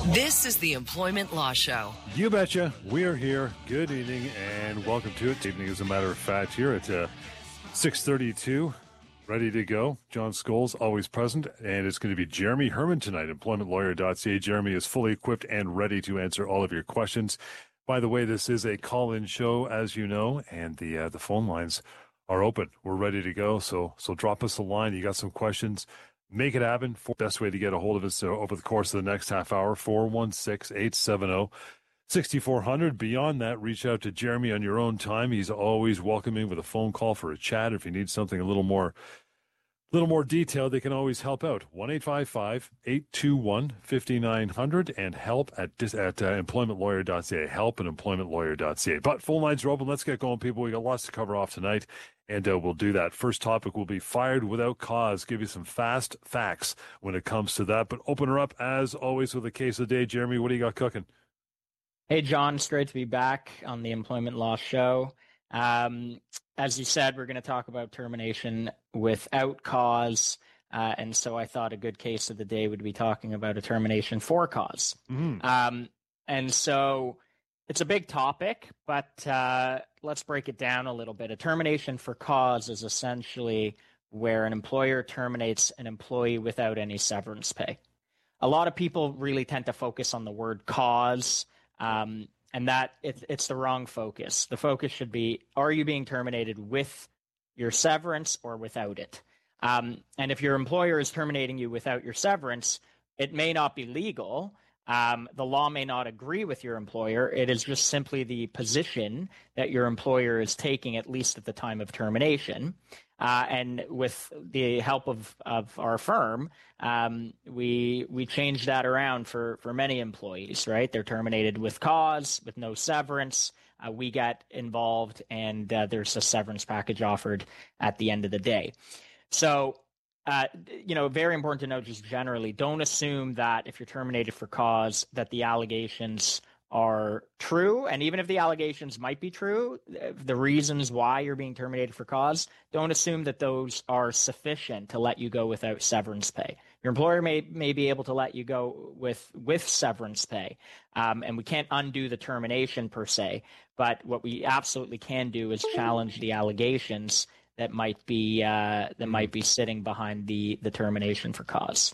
This is the Employment Law Show. You betcha. We are here. Good evening and welcome to it. Evening, as a matter of fact, here at 6:32, ready to go. John Scholes, always present, and it's going to be Jeremy Herman tonight, employmentlawyer.ca. Jeremy is fully equipped and ready to answer all of your questions. By the way, this is a call-in show, as you know, and the phone lines are open. We're ready to go, so drop us a line. You got some questions, make it happen. Best way to get a hold of us over the course of the next half hour, 416-870-6400. Beyond that, reach out to Jeremy on your own time. He's always welcoming with a phone call for a chat. If you need something a little more detailed, they can always help out. 1-855-821-5900 and help at employmentlawyer.ca. Help at employmentlawyer.ca. But phone lines are open. Let's get going, people. We got lots to cover off tonight, and we'll do that. First topic will be fired without cause. Give you some fast facts when it comes to that. But open her up, as always, with a case of the day. Jeremy, what do you got cooking? Hey, John. It's great to be back on the Employment Law Show. As you said, we're going to talk about termination without cause. And so I thought a good case of the day would be talking about a termination for cause. Mm-hmm. And so it's a big topic, but let's break it down a little bit. A termination for cause is essentially where an employer terminates an employee without any severance pay. A lot of people really tend to focus on the word cause, and that it's the wrong focus. The focus should be, are you being terminated with your severance or without it? And if your employer is terminating you without your severance, it may not be legal. The law may not agree with your employer. It is just simply the position that your employer is taking, at least at the time of termination. And with the help of our firm, we changed that around for many employees, right? They're terminated with cause, with no severance. We get involved, and there's a severance package offered at the end of the day. So, very important to know just generally, don't assume that if you're terminated for cause that the allegations are true. And even if the allegations might be true, the reasons why you're being terminated for cause, don't assume that those are sufficient to let you go without severance pay. Your employer may be able to let you go with severance pay. And we can't undo the termination per se, but what we absolutely can do is challenge the allegations that might be sitting behind the termination for cause.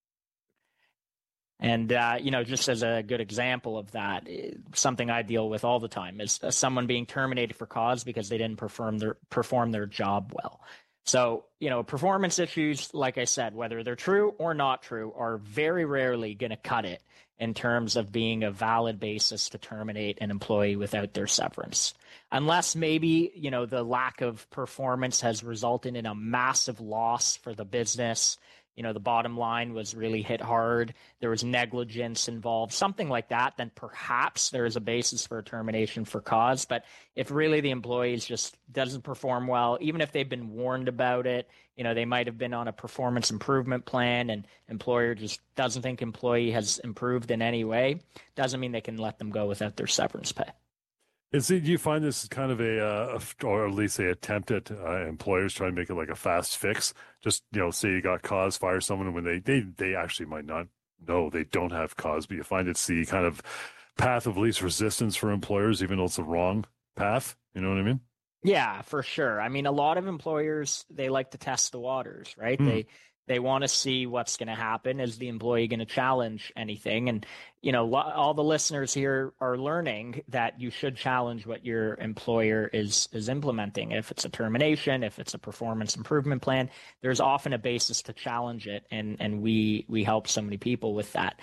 And, just as a good example of that, something I deal with all the time is someone being terminated for cause because they didn't perform their job well. So, performance issues, like I said, whether they're true or not true, are very rarely going to cut it in terms of being a valid basis to terminate an employee without their severance. Unless maybe, the lack of performance has resulted in a massive loss for the business. The bottom line was really hit hard. There was negligence involved, something like that, then perhaps there is a basis for a termination for cause. But if really the employee just doesn't perform well, even if they've been warned about it, they might have been on a performance improvement plan and employer just doesn't think employee has improved in any way, doesn't mean they can let them go without their severance pay. And see, do you find this is kind of or at least they attempt at employers trying to make it like a fast fix? Just, say you got cause, fire someone when they actually might not know they don't have cause, but you find it's the kind of path of least resistance for employers, even though it's the wrong path. You know what I mean? Yeah, for sure. I mean, a lot of employers, they like to test the waters, right? They want to see what's going to happen. Is the employee going to challenge anything? And, all the listeners here are learning that you should challenge what your employer is implementing. If it's a termination, if it's a performance improvement plan, there's often a basis to challenge it. And we help so many people with that.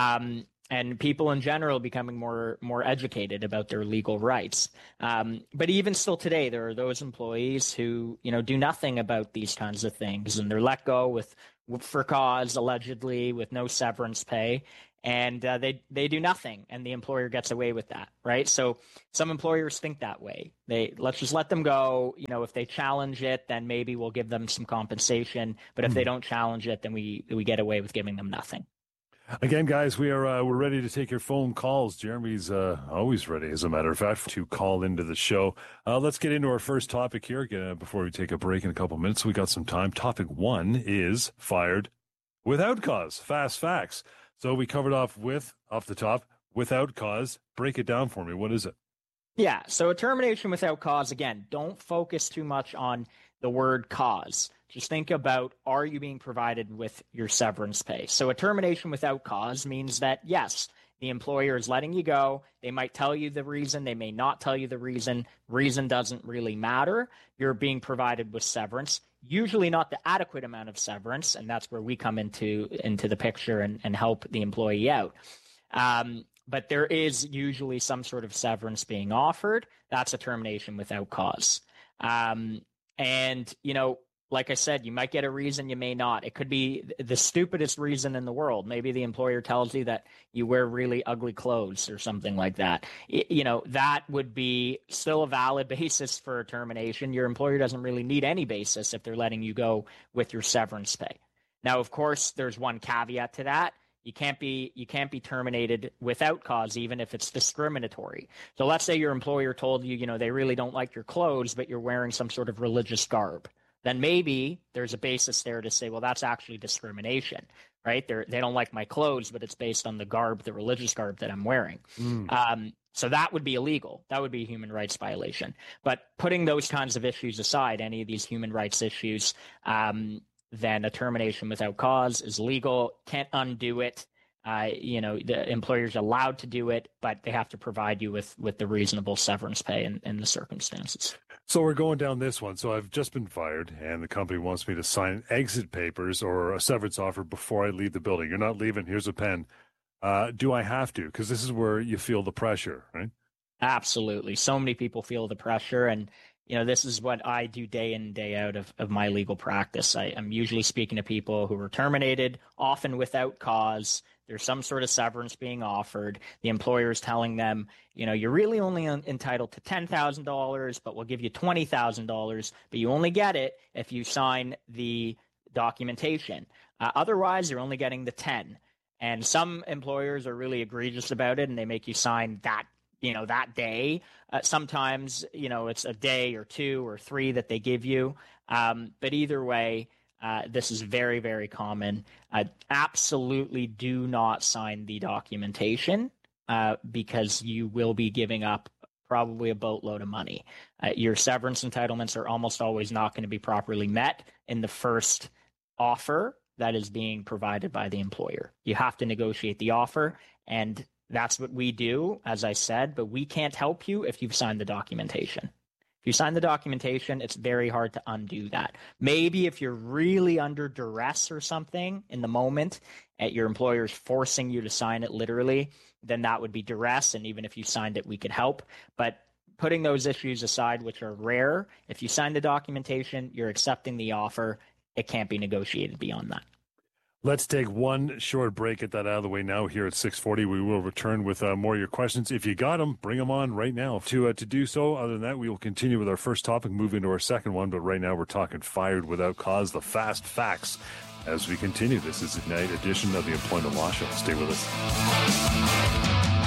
And people in general becoming more educated about their legal rights. But even still today, there are those employees who, do nothing about these kinds of things, and they're let go for cause, allegedly, with no severance pay. And they do nothing, and the employer gets away with that, right? So some employers think that way. Let's just let them go. If they challenge it, then maybe we'll give them some compensation. But if they don't challenge it, then we get away with giving them nothing. Again, guys, we're ready to take your phone calls. Jeremy's always ready, as a matter of fact, to call into the show. Let's get into our first topic here before we take a break in a couple minutes. We got some time. Topic 1 is fired without cause. Fast facts. So we covered off the top, without cause. Break it down for me. What is it? Yeah. So a termination without cause, again, don't focus too much on the word cause. Just think about, are you being provided with your severance pay? So a termination without cause means that, yes, the employer is letting you go. They might tell you the reason. They may not tell you the reason. Reason doesn't really matter. You're being provided with severance, usually not the adequate amount of severance. And that's where we come into the picture and help the employee out. But there is usually some sort of severance being offered. That's a termination without cause. And, like I said, you might get a reason, you may not. It could be the stupidest reason in the world. Maybe the employer tells you that you wear really ugly clothes or something like that. That would be still a valid basis for a termination. Your employer doesn't really need any basis if they're letting you go with your severance pay. Now, of course, there's one caveat to that. You can't be terminated without cause, even if it's discriminatory. So let's say your employer told you, they really don't like your clothes, but you're wearing some sort of religious garb. Then maybe there's a basis there to say, well, that's actually discrimination, right? They don't like my clothes, but it's based on the garb, the religious garb that I'm wearing. So that would be illegal. That would be a human rights violation. But putting those kinds of issues aside, any of these human rights issues, then a termination without cause is legal. Can't undo it. The employer's allowed to do it, but they have to provide you with the reasonable severance pay in the circumstances. So we're going down this one. So I've just been fired, and the company wants me to sign exit papers or a severance offer before I leave the building. You're not leaving. Here's a pen. Do I have to? Because this is where you feel the pressure, right? Absolutely. So many people feel the pressure, and this is what I do day in and day out of my legal practice. I'm usually speaking to people who were terminated, often without cause. There's some sort of severance being offered. The employer is telling them, you're really only entitled to $10,000, but we'll give you $20,000, but you only get it if you sign the documentation. Otherwise, you're only getting the 10. And some employers are really egregious about it, and they make you sign that day. Sometimes, it's a day or 2 or 3 that they give you. But either way, this is very, very common. Absolutely do not sign the documentation because you will be giving up probably a boatload of money. Your severance entitlements are almost always not going to be properly met in the first offer that is being provided by the employer. You have to negotiate the offer, and that's what we do, as I said, but we can't help you if you've signed the documentation. If you sign the documentation, it's very hard to undo that. Maybe if you're really under duress or something in the moment, your employer is forcing you to sign it literally, then that would be duress, and even if you signed it, we could help. But putting those issues aside, which are rare, if you sign the documentation, you're accepting the offer. It can't be negotiated beyond that. Let's take one short break, get that out of the way now here at 6:40. We will return with more of your questions. If you got them, bring them on right now. To do so, other than that, we will continue with our first topic, move into our second one. But right now, we're talking fired without cause, the fast facts. As we continue, this is the night edition of the Employment Law Show. Stay with us.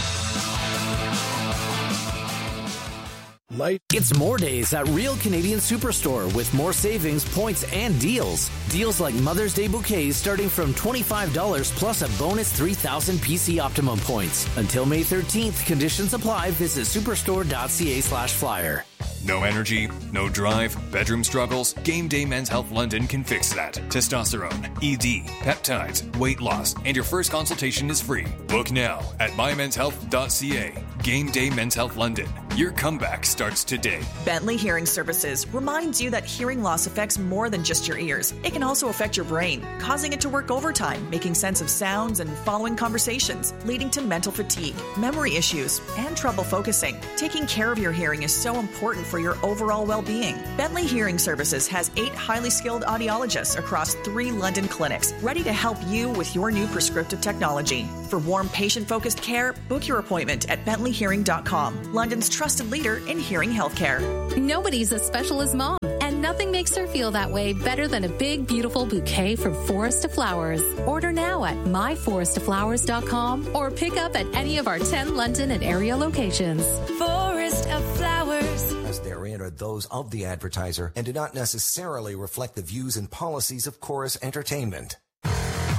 It's more days at Real Canadian Superstore with more savings, points, and deals. Deals like Mother's Day bouquets starting from $25 plus a bonus 3,000 PC Optimum points. Until May 13th, conditions apply. Visit superstore.ca/flyer. No energy, no drive, bedroom struggles? Game Day Men's Health London can fix that. Testosterone, ED, peptides, weight loss, and your first consultation is free. Book now at mymenshealth.ca. Game Day Men's Health London. Your comeback starts today. Bentley Hearing Services reminds you that hearing loss affects more than just your ears. It can also affect your brain, causing it to work overtime, making sense of sounds and following conversations, leading to mental fatigue, memory issues, and trouble focusing. Taking care of your hearing is so important for your overall well-being. Bentley Hearing Services has 8 highly skilled audiologists across 3 London clinics, ready to help you with your new prescriptive technology. For warm, patient-focused care, book your appointment at bentleyhearing.com, London's trusted leader in hearing healthcare. Nobody's as special as Mom, and nothing makes her feel that way better than a big, beautiful bouquet from Forest of Flowers. Order now at myforestoflowers.com or pick up at any of our 10 London and area locations. Forest of Flowers. As therein are those of the advertiser and do not necessarily reflect the views and policies of Chorus Entertainment.